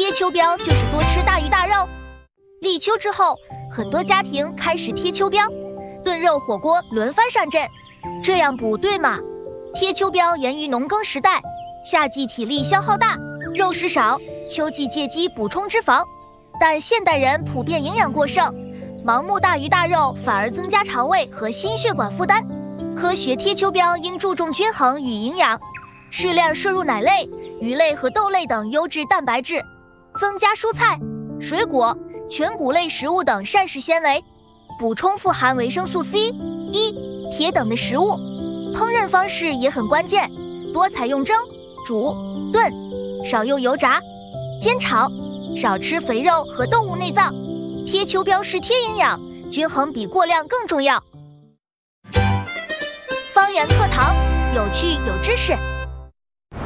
贴秋膘就是多吃大鱼大肉。立秋之后，很多家庭开始贴秋膘，炖肉火锅轮番上阵，这样补对吗？贴秋膘源于农耕时代，夏季体力消耗大，肉食少，秋季借机补充脂肪。但现代人普遍营养过剩，盲目大鱼大肉反而增加肠胃和心血管负担。科学贴秋膘应注重均衡与营养，适量摄入奶类、鱼类和豆类等优质蛋白质，增加蔬菜、水果、全谷类食物等膳食纤维，补充富含维生素 C、E、铁等的食物。烹饪方式也很关键，多采用蒸、煮、炖，少用油炸、煎炒，少吃肥肉和动物内脏。贴秋膘是贴营养，均衡比过量更重要。方圆课堂，有趣有知识。